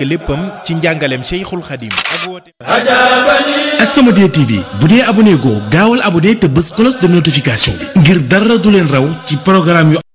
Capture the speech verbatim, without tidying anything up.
léppam ci njàngaleem Cheikhul Khadim ak woote As-Samadiyya T V bu dee abonné goo gaawal abonné te bës cloche de notification bi ngir dara du leen raw ci programme yu